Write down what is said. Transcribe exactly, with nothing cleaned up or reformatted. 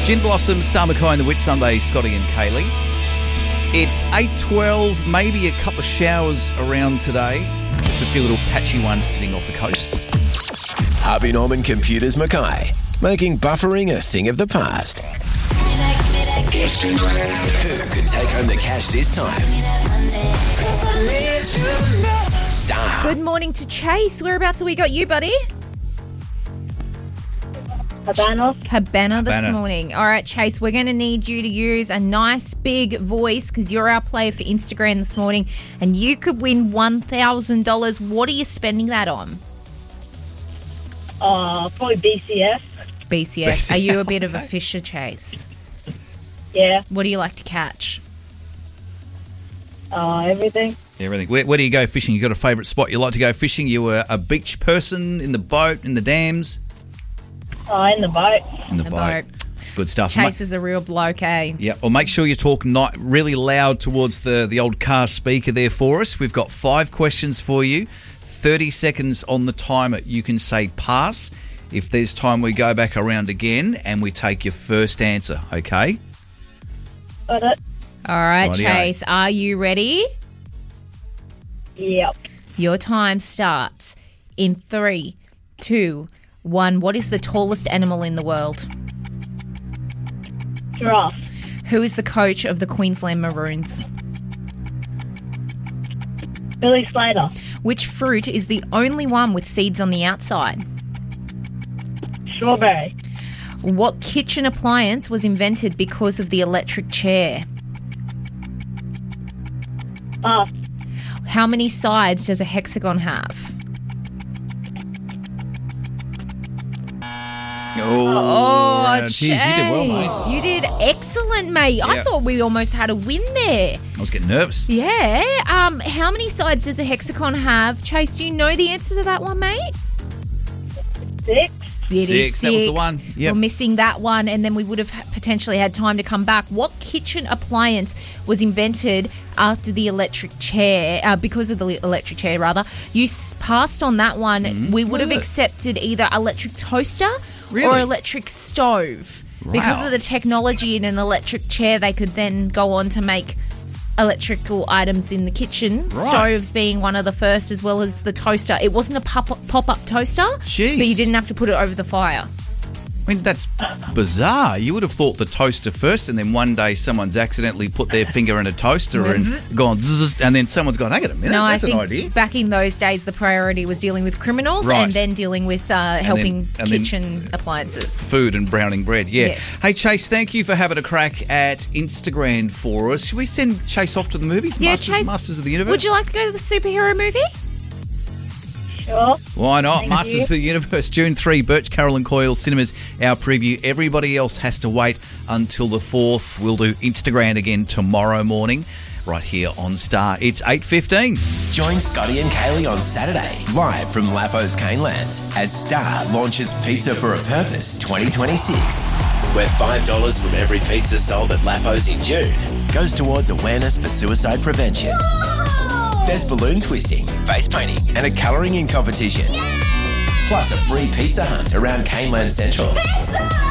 Gin Blossom, Star McKay and the Whitsunday, Scotty and Kaylee. It's eight twelve, maybe a couple of showers around today. Just a few little patchy ones sitting off the coast. Harvey Norman Computers Mackay, making buffering a thing of the past. Who could take home the cash this time? Star. Good morning to Chase. Whereabouts have we got you, buddy? Habana. Habana this Habana. morning. All right, Chase, we're going to need you to use a nice big voice because you're our player for Instagram this morning and you could win one thousand dollars. What are you spending that on? Uh, probably B C F. B C S. Are you a bit of a fisher, Chase? Yeah. What do you like to catch? Uh, everything. Everything. Where, where do you go fishing? You got a favourite spot you like to go fishing? You were a beach person, in the boat, in the dams? Uh, in the boat. In the, The boat. boat. Good stuff. Chase is a real bloke, eh? Yeah, well, make sure you talk not really loud towards the, the old car speaker there for us. We've got five questions for you, thirty seconds on the timer. You can say pass. If there's time, we go back around again and we take your first answer, okay? Got it. All right, Rightio. Chase, are you ready? Yep. Your time starts in three, two, one. What is the tallest animal in the world? Giraffe. Who is the coach of the Queensland Maroons? Billy Slater. Which fruit is the only one with seeds on the outside? Strawberry. What kitchen appliance was invented because of the electric chair? Pass. How many sides does a hexagon have? Oh, Oh, geez, you did well, mate. Chase, you did excellent, mate. I Yeah. thought we almost had a win there. I was getting nervous. Yeah. Um. How many sides does a hexagon have? Chase, do you know the answer to that one, mate? Six. It is Six, that was the six. one. Yep. We're missing that one, and then we would have potentially had time to come back. What kitchen appliance was invented after the electric chair, uh, because of the electric chair, rather? You s- passed on that one. We would What have is it? accepted either electric toaster or Really? electric stove. Because Wow. of the technology in an electric chair, they could then go on to make electrical items in the kitchen, Right. stoves being one of the first, as well as the toaster. It wasn't a pop- pop-up toaster, Jeez. but you didn't have to put it over the fire. I mean, that's bizarre. You would have thought the toaster first, and then one day someone's accidentally put their finger in a toaster and gone zzz, and then someone's gone, hang on a minute, No, I that's an think idea. back in those days, the priority was dealing with criminals Right. and then dealing with uh, helping and then- kitchen appliances. Food and browning bread, yeah. Yes. Hey, Chase, thank you for having a crack at Instagram for us. Should we send Chase off to the movies? Yeah, Masters, Chase, Masters of the Universe? Would you like to go to the superhero movie? Sure. Why not? Thank Masters you. of the Universe, June third, Birch, Carroll and Coyle Cinemas, our preview. Everybody else has to wait until the fourth. We'll do Instagram again tomorrow morning, right here on Star. It's eight fifteen. Join Scotty and Kaylee on Saturday, live from Lapo's Canelands, as Star launches Pizza for a Purpose twenty twenty-six, where five dollars from every pizza sold at Lapo's in June goes towards awareness for suicide prevention. There's balloon twisting, face painting, and a colouring in competition. Plus a free pizza hunt around Caneland Central.